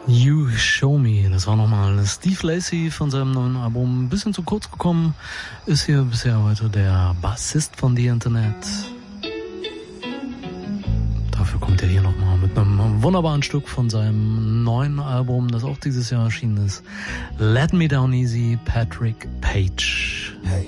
You Show Me, das war nochmal Steve Lacy von seinem neuen Album. Ein bisschen zu kurz gekommen, ist hier bisher heute der Bassist von The Internet. Dafür kommt er hier nochmal mit einem wunderbaren Stück von seinem neuen Album, das auch dieses Jahr erschienen ist. Let Me Down Easy, Patrick Page. Hey.